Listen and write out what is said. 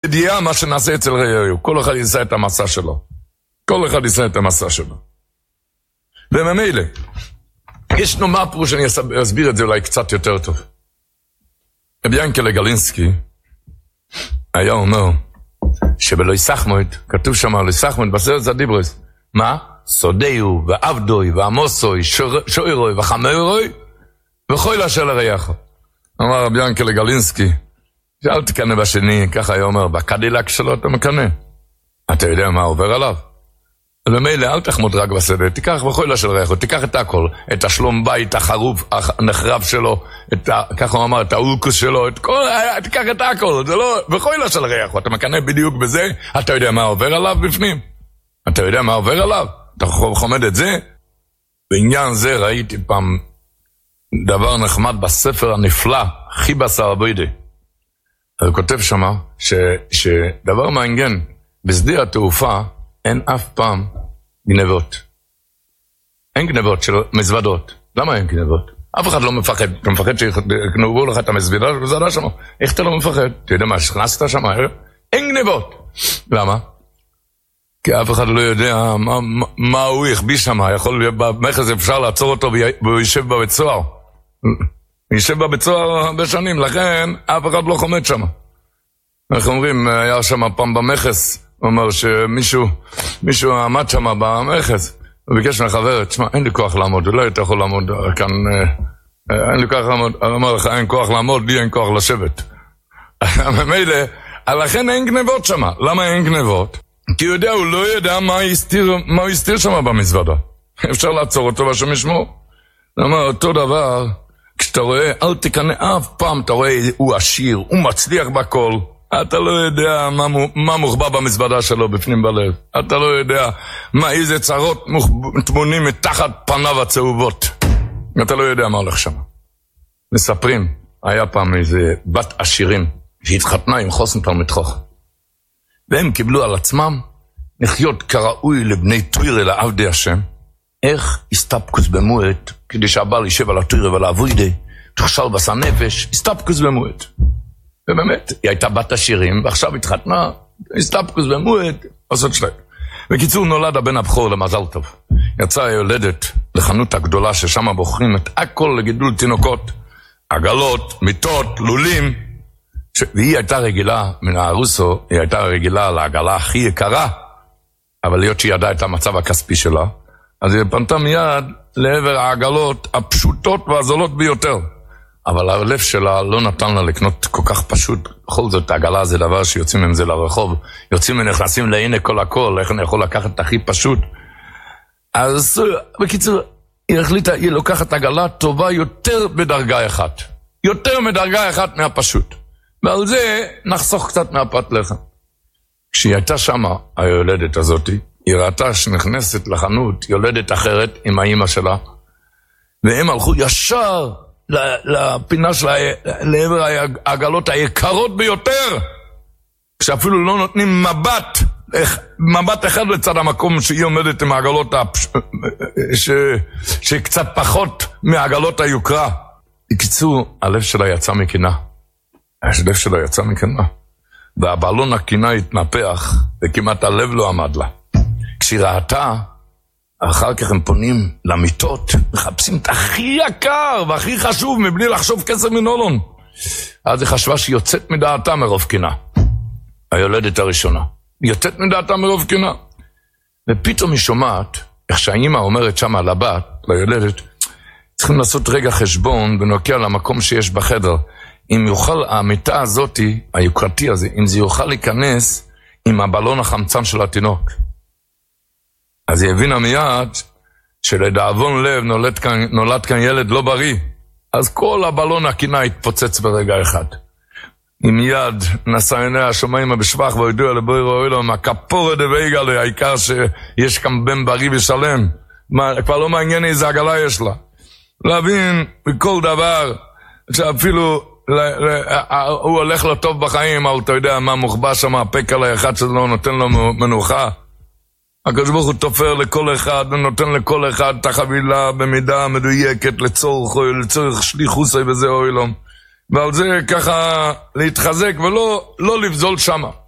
בידיעה מה שנעשה אצל רעהו. כל אחד יישא את המסע שלו. כל אחד יישא את המסע שלו. וממילא, יש מה פירוש שאני אסביר את זה אולי קצת יותר טוב. רבי ינקלה גלינסקי היה אומר שבלא יסחמות, כתוב שם לא יסחמות בסרט הדיברס, מה? סודהו ועבדוי ועמוסוי שוערוי וחמרוי וכל אשר הרייך. אמר רבי ינקלה גלינסקי, שאל תקנה בשני, ככה היה אומר, בקדילק שלו אתה מקנה. אתה יודע מה עובר עליו? ומילא אל תחמוד רק בסדר, תיקח בכל אשר הרייך, תיקח את הכל, את השלום בית, החרוב, הנחרב שלו, ככה הוא אמר, את האולקוס שלו, תיקח את הכל, זה לא, בכל אשר הרייך, אתה מקנה בדיוק בזה, אתה יודע מה עובר עליו בפנים? אתה יודע מה עובר עליו? אתה חומד את זה? בעניין זה ראיתי פעם דבר נחמד בספר הנפלא, חיבס הרבוידי. הוא כותב שמה שדבר מעניין, בשדה התעופה אין אף פעם גנבות. אין גנבות של מזוודות. למה אין גנבות? אף אחד לא מפחד. אתה מפחד שגנבו לך את המזוודה שם? איך אתה לא מפחד? אתה יודע מה, שכנסת שם? אין גנבות. למה? כי אף אחד לא יודע מה הוא יכביש שם. יכול להיות במחז אפשר לעצור אותו והוא יישב בבית סוהר. יישב בבית סוהר הרבה שנים, לכן אף אחד לא חומד שם. אנחנו אומרים, היה שם פעם במחס, הוא אומר שמישהו עמד שם במחס, הוא ביקש מהחברת, תשמע, אין לי כוח לעמוד, אולי אתה יכול לעמוד כאן, אין לי כוח לעמוד, הוא אמר לך, אין כוח לעמוד, לי אין כוח לשבת. ממילא, לכן אין גנבות שם. למה אין גנבות? כי הוא יודע, הוא לא יודע מה הוא הסתיר שם במזוודה. אפשר לעצור אותו והשם ישמור. הוא אומר, אותו דבר, כשאתה רואה, אל תקנה אף פעם, אתה רואה, הוא עשיר, הוא מצליח בכל, אתה לא יודע מה מוחבא במזוודה שלו בפנים בלב. אתה לא יודע איזה צרות תמונים מתחת פניו הצהובות. אתה לא יודע מה הולך שם. מספרים, היה פעם איזה בת עשירים שהתחתנה עם חוסן תלמיד חכם. והם קיבלו על עצמם לחיות כראוי לבני תורה לעבדי השם. איך הסתפקוס במועט, כדי שהבעל יישב על התורה ולעבודה, תחשל בשר נפש, הסתפקוס במועט. ובאמת, היא הייתה בת עשירים, ועכשיו התחתנה, הסתפקוס במועט, עושות שלהם. בקיצור, נולד הבן הבכור למזל טוב. יצאה היולדת לחנות הגדולה, ששם בוחרים את הכל לגידול תינוקות, עגלות, מיטות, לולים, והיא הייתה רגילה, מן הארוסו, היא הייתה רגילה לעגלה הכי יקרה, אבל להיות שהיא ידעה את המצב הכספי שלה, אז היא פנתה מיד לעבר העגלות הפשוטות והזולות ביותר. אבל הלב שלה לא נתן לה לקנות כל כך פשוט. בכל זאת, העגלה זה דבר שיוצאים עם זה לרחוב, יוצאים ונכנסים להנה כל הכל, איך אני יכול לקחת את הכי פשוט. אז בקיצור, היא החליטה, היא לוקחת עגלה טובה יותר בדרגה אחת. יותר מדרגה אחת מהפשוט. ועל זה נחסוך קצת מהפת לחם. כשהיא הייתה שמה, היולדת הזאת, היא ראתה שנכנסת לחנות יולדת אחרת עם האמא שלה, והם הלכו ישר לפינה שלה, לעבר העגלות היקרות ביותר, כשאפילו לא נותנים מבט אחד לצד המקום שהיא עומדת עם העגלות שקצת פחות מהעגלות היוקרה. בקיצור, הלב שלה יצא מקינה. הלב שלה יצא מקינה. והבלון הקינה התנפח, וכמעט הלב לא עמד לה. כשהיא ראתה, אחר כך הם פונים למיטות, מחפשים את הכי יקר והכי חשוב, מבלי לחשוב כסף מנולון. אז היא חשבה שהיא יוצאת מדעתה מרוב קינה. היולדת הראשונה. היא יוצאת מדעתה מרוב קינה. ופתאום היא שומעת, איך שהאמא אומרת שם על הבת, ליולדת, צריכים לעשות רגע חשבון ונוקע למקום שיש בחדר. אם יוכל המיטה הזאת, היוקרתי הזה, אם זה יוכל להיכנס עם הבלון החמצן של התינוק. אז היא הבינה מיד שלדאבון לב נולד כאן ילד לא בריא. אז כל הבלון הקינה התפוצץ ברגע אחד. היא מיד נשא עיניה השומעים בשבח והודיעו לבורא עולם, הכפורה דוויגה לו, העיקר שיש כאן בן בריא ושלם. כבר לא מעניין איזה עגלה יש לה. להבין בכל דבר שאפילו הוא הולך לו טוב בחיים, אבל אתה יודע מה מוחבא שם, הפקל האחד שלו נותן לו מנוחה. הקדוש ברוך הוא תופר לכל אחד ונותן לכל אחד את החבילה במידה מדויקת לצורך שליחוסי וזה אוילום. ועל זה ככה להתחזק ולא לבזול שמה.